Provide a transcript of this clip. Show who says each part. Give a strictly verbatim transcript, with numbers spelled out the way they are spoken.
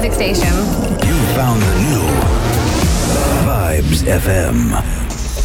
Speaker 1: music station.
Speaker 2: You found the new Vibes F M.